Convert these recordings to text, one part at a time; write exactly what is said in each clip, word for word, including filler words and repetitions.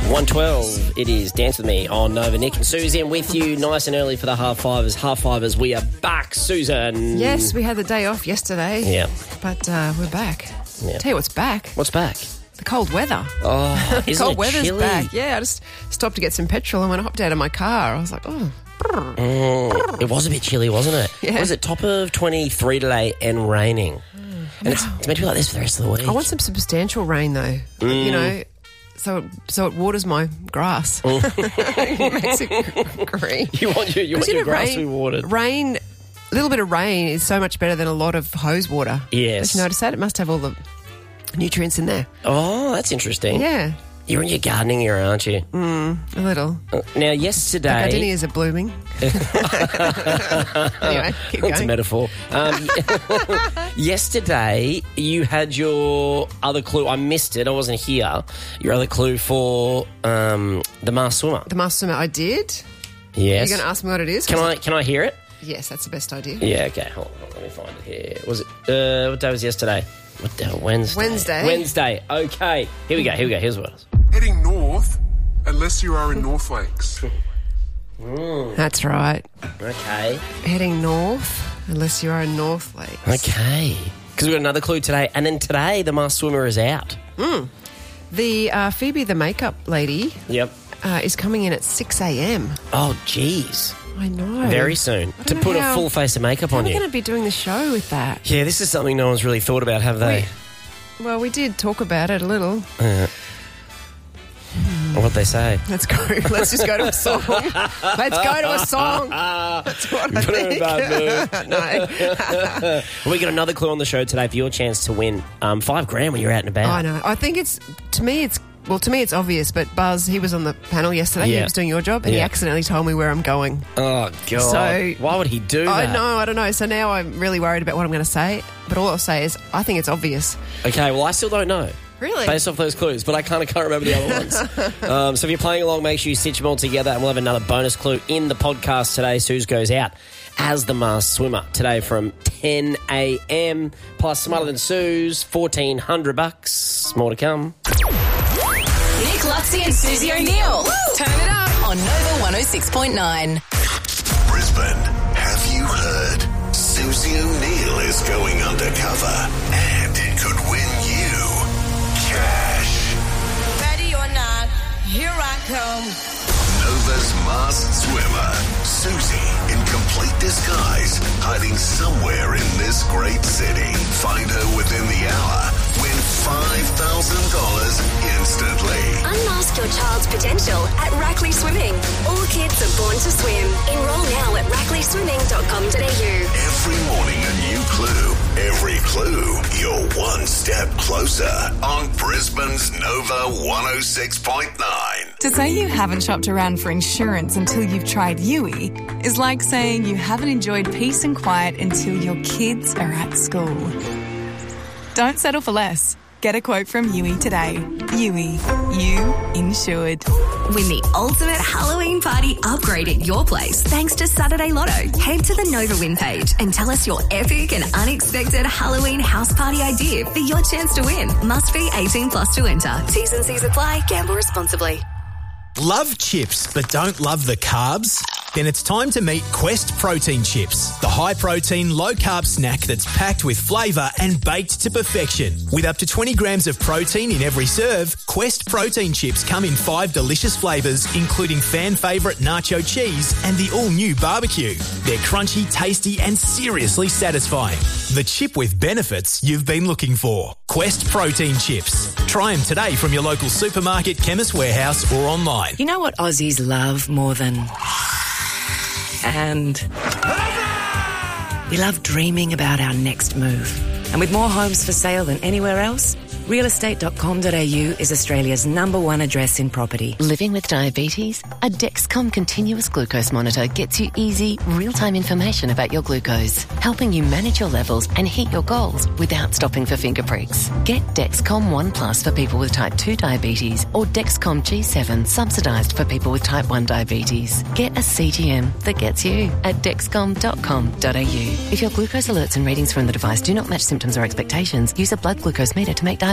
one twelve, it is Dance With Me on Nova. Nick and Susan with you nice and early for the half fivers. Half fivers, we are back, Susan. Yes, we had the day off yesterday. Yeah. But uh, we're back. Yeah. Tell you what's back. What's back? The cold weather. Oh, the isn't cold it weather's chilly? back. Yeah, I just stopped to get some petrol and when I hopped out of my car, I was like, oh. Mm, it was a bit chilly, wasn't it? Yeah. Was it top of twenty-three today and raining? And it's, it's meant to be like this for the rest of the week. I want some substantial rain though. Mm. You know, so it, so it waters my grass. It makes it green. You want your, you want you your know, grass rain, to be watered. Rain, a little bit of rain is so much better than a lot of hose water. Yes. Did you notice that? It must have all the nutrients in there. Oh, that's interesting. Yeah. You're in your gardening era, aren't you? Mm, a little. Uh, Now, yesterday... The gardenias are blooming. Anyway, keep going. That's a metaphor. Um, yesterday, you had your other clue. I missed it. I wasn't here. Your other clue for um, the masked swimmer. The masked swimmer, I did. Yes. You're going to ask me what it is? Can I, can I hear it? Yes, that's the best idea. Yeah, okay. Hold on. Let me find it here. Was it... Uh, what day was yesterday? What day? Wednesday. Wednesday. Wednesday. Okay. Here we go. Here we go. Here's what it was. Heading north, unless you are in North Lakes. Mm. That's right. Okay. Heading north, unless you are in North Lakes. Okay. Because we've got another clue today. And then today, the masked swimmer is out. Mm. The uh, Phoebe the makeup lady Yep. uh, is coming in at six a.m. Oh, jeez. I know. Very soon. I To don't put know a how- full face of makeup How on are we you. going to be doing the show with that? Yeah, this is something no one's really thought about, have they? Well, we did talk about it a little. Uh, What'd they say? Let's go. Let's just go to a song. Let's go to a song. That's what I Put her in think. a bad No. Well, we got another clue on the show today for your chance to win um, five grand when you're out and about. I know. I think it's, to me, it's, well, to me it's obvious, but Buzz, he was on the panel yesterday. Yeah. He was doing your job, and he Yeah. accidentally told me where I'm going. Oh, God. So- Why would he do I that? know, I don't know. So now I'm really worried about what I'm going to say, but all I'll say is I think it's obvious. Okay, well, I still don't know. Really? Based off those clues, but I kind of can't remember the other ones. um, so if you're playing along, make sure you stitch them all together, and we'll have another bonus clue in the podcast today. Suze goes out as the masked swimmer today from ten a.m. Plus Smarter Than Suze, fourteen hundred bucks. More to come. Nick Luxie and Susie O'Neill. Turn it up on Nova one oh six point nine. Brisbane, have you heard? Susie O'Neill is going undercover and it could win you cash. Ready or not, here I come. Nova's masked swimmer, Susie, in complete disguise, hiding somewhere in this great city. Find her within the hour. Win five thousand dollars instantly. Unmask your child's potential at Rackley Swimming. All kids are born to swim. Enroll now at rackley swimming dot com dot a u. Every morning a new clue. Every clue, you're one step closer on Brisbane's Nova one oh six point nine. To say you haven't shopped around for insurance until you've tried Yui is like saying you haven't enjoyed peace and quiet until your kids are at school. Don't settle for less. Get a quote from Yui today. Yui, you insured. Win the ultimate Halloween party upgrade at your place thanks to Saturday Lotto. Head to the Nova Win page and tell us your epic and unexpected Halloween house party idea for your chance to win. Must be eighteen plus to enter. T's and C's apply. Gamble responsibly. Love chips but don't love the carbs? Then it's time to meet Quest Protein Chips, the high-protein, low-carb snack that's packed with flavour and baked to perfection. With up to twenty grams of protein in every serve, Quest Protein Chips come in five delicious flavours, including fan favourite nacho cheese and the all-new barbecue. They're crunchy, tasty and seriously satisfying. The chip with benefits you've been looking for. Quest Protein Chips. Try them today from your local supermarket, Chemist Warehouse or online. You know what Aussies love more than... And we love dreaming about our next move. And with more homes for sale than anywhere else, real estate dot com dot a u is Australia's number one address in property. Living with diabetes? A Dexcom continuous glucose monitor gets you easy, real-time information about your glucose, helping you manage your levels and hit your goals without stopping for finger pricks. Get Dexcom One Plus for people with type two diabetes or Dexcom G seven subsidised for people with type one diabetes. Get a C T M that gets you at dexcom dot com dot a u. If your glucose alerts and readings from the device do not match symptoms or expectations, use a blood glucose meter to make diabetes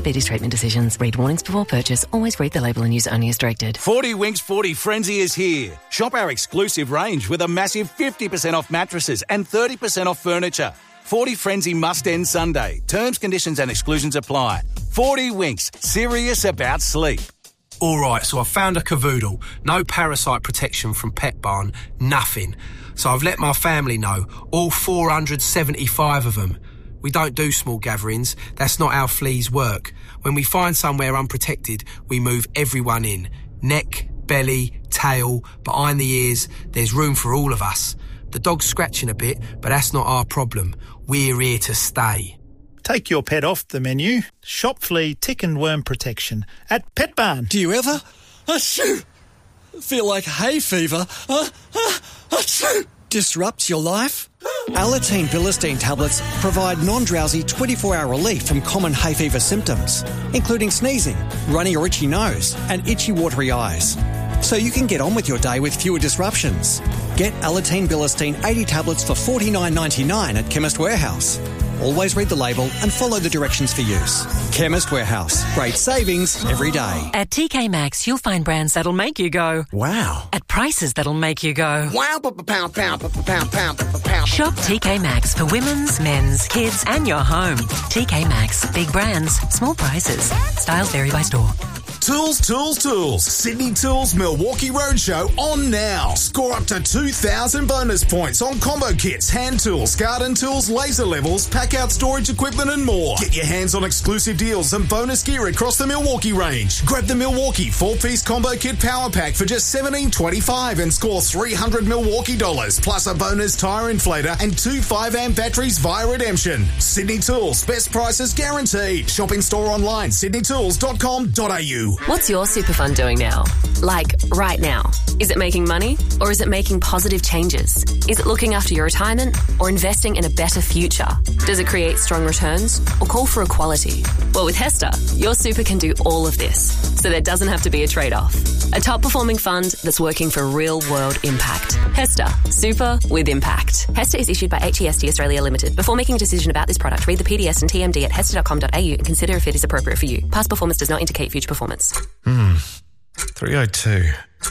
diabetes treatment decisions. Read warnings before purchase. Always read the label and use only as directed. forty Winks forty Frenzy is here. Shop our exclusive range with a massive fifty percent off mattresses and thirty percent off furniture. forty Frenzy must end Sunday. Terms, conditions and exclusions apply. forty Winks, serious about sleep. All right, so I found a cavoodle. No parasite protection from Pet Barn, nothing. So I've let my family know, all four hundred seventy-five of them. We don't do small gatherings. That's not how fleas work. When we find somewhere unprotected, we move everyone in. Neck, belly, tail, behind the ears. There's room for all of us. The dog's scratching a bit, but that's not our problem. We're here to stay. Take your pet off the menu. Shop flea, tick and worm protection at Pet Barn. Do you ever achoo, feel like hay fever uh, uh, achoo, disrupts your life? Alateen Bilistine tablets provide non-drowsy twenty-four hour relief from common hay fever symptoms, including sneezing, runny or itchy nose, and itchy watery eyes. So you can get on with your day with fewer disruptions. Get Alateen Bilistine eighty tablets for forty-nine ninety-nine at Chemist Warehouse. Always read the label and follow the directions for use. Chemist Warehouse. Great savings every day. At T K Maxx, you'll find brands that'll make you go, wow. At prices that'll make you go, wow, pound, pound, pound, pound, pound, pound. Shop T K Maxx for women's, men's, kids and your home. T K Maxx. Big brands, small prices. Styles vary by store. Tools, Tools, Tools. Sydney Tools Milwaukee Roadshow on now. Score up to two thousand bonus points on combo kits, hand tools, garden tools, laser levels, pack-out storage equipment and more. Get your hands on exclusive deals and bonus gear across the Milwaukee range. Grab the Milwaukee four-piece combo kit power pack for just seventeen twenty-five and score three hundred Milwaukee dollars plus a bonus tyre inflator and two five amp batteries via redemption. Sydney Tools, best prices guaranteed. Shop in store online, sydney tools dot com dot a u. What's your super fund doing now? Like, right now? Is it making money or is it making positive changes? Is it looking after your retirement or investing in a better future? Does it create strong returns or call for equality? Well, with Hester, your super can do all of this, so there doesn't have to be a trade-off. A top-performing fund that's working for real-world impact. Hester, super with impact. Hester is issued by H E S T Australia Limited. Before making a decision about this product, read the P D S and T M D at hester dot com dot a u and consider if it is appropriate for you. Past performance does not indicate future performance. Hmm. three oh two.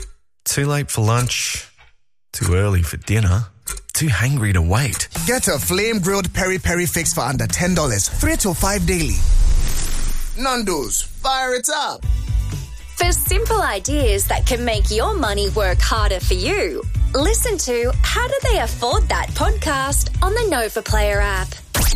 Too late for lunch. Too early for dinner. Too hangry to wait. Get a flame-grilled peri-peri fix for under ten dollars. Three to five daily. Nando's. Fire it up. For simple ideas that can make your money work harder for you, listen to How Do They Afford That podcast on the Nova Player app.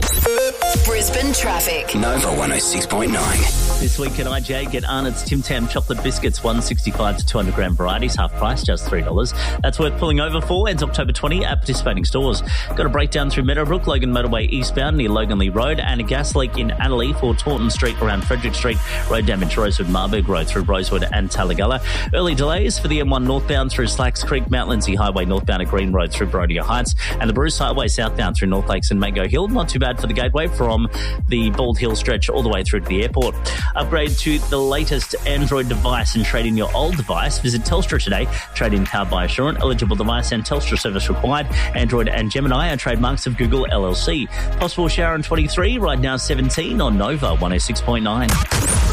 Brisbane traffic. Nova one oh six point nine. This week at I J, get Arnott's Tim Tam chocolate biscuits, one sixty-five to two hundred gram varieties, half price, just three dollars. That's worth pulling over for. Ends October twentieth at participating stores. Got a breakdown through Meadowbrook, Logan Motorway eastbound near Logan Lee Road, and a gas leak in Annalee for Taunton Street around Frederick Street. Road damage Rosewood Marburg Road through Rosewood and Talagalla. Early delays for the M one northbound through Slacks Creek, Mount Lindsay Highway northbound at Green Road through Boronia Heights, and the Bruce Highway southbound through North Lakes and Mango Hill. Not too bad for the Gateway from the Bald Hill stretch all the way through to the airport. Upgrade to the latest Android device and trade in your old device. Visit Telstra today. Trade in car by Assurant. Eligible device and Telstra service required. Android and Gemini are trademarks of Google L L C. Possible shower in twenty-three. Right now seventeen on Nova one oh six point nine.